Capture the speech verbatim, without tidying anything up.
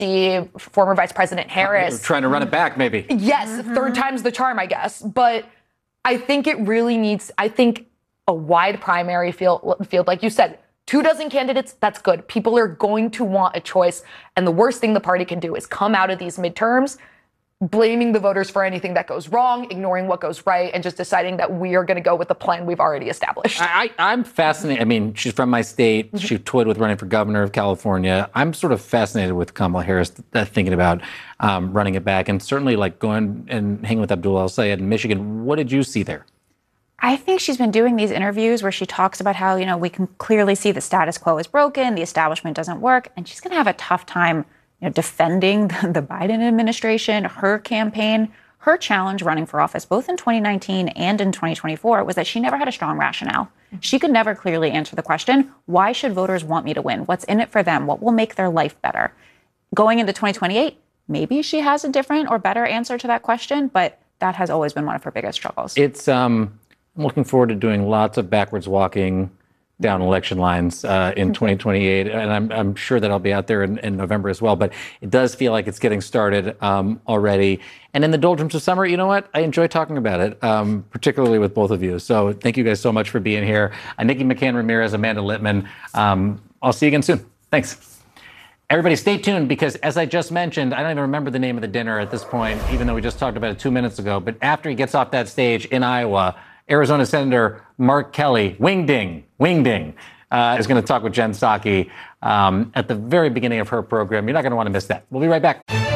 the former Vice President Harris. Uh, trying to run it back, maybe. Yes, mm-hmm. Third time's the charm, I guess. But I think it really needs, I think a wide primary field, field, like you said, two dozen candidates, that's good. People are going to want a choice. And the worst thing the party can do is come out of these midterms blaming the voters for anything that goes wrong, ignoring what goes right, and just deciding that we are going to go with the plan we've already established. I, I'm fascinated. I mean, she's from my state. She toyed with running for governor of California. I'm sort of fascinated with Kamala Harris uh, thinking about um, running it back, and certainly like going and hanging with Abdul El-Sayed in Michigan. What did you see there? I think she's been doing these interviews where she talks about how, you know, we can clearly see the status quo is broken, the establishment doesn't work, and she's going to have a tough time you know, defending the Biden administration, her campaign. Her challenge running for office, both in twenty nineteen and in twenty twenty-four, was that she never had a strong rationale. She could never clearly answer the question, why should voters want me to win? What's in it for them? What will make their life better? Going into twenty twenty-eight, maybe she has a different or better answer to that question, but that has always been one of her biggest struggles. It's, um, I'm looking forward to doing lots of backwards walking down election lines uh, in twenty twenty-eight, and I'm, I'm sure that I'll be out there in, in November as well. But it does feel like it's getting started um, already. And in the doldrums of summer, you know what? I enjoy talking about it, um, particularly with both of you. So thank you guys so much for being here. Uh, Nikki McCann Ramirez, Amanda Littman. Um, I'll see you again soon. Thanks. Everybody stay tuned, because as I just mentioned, I don't even remember the name of the dinner at this point, even though we just talked about it two minutes ago. But after he gets off that stage in Iowa, Arizona Senator Mark Kelly, wing ding, wing ding, uh, is going to talk with Jen Psaki um, at the very beginning of her program. You're not going to want to miss that. We'll be right back.